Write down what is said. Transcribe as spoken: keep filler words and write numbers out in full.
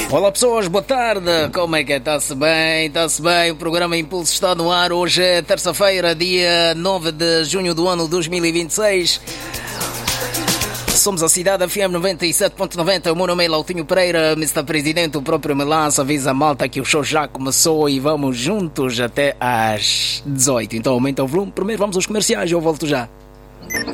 Olá pessoas, boa tarde, como é que é? Está-se bem? Está-se bem? O programa Impulso está no ar. Hoje é terça-feira, dia nove de junho do ano dois mil e vinte e seis. Somos a Cidade F M noventa e sete ponto noventa. O meu nome é Lautinho Pereira, mister Presidente. O próprio Melança avisa a malta que o show já começou e vamos juntos até às dezoito. Então aumenta o volume. Primeiro vamos aos comerciais, eu volto já.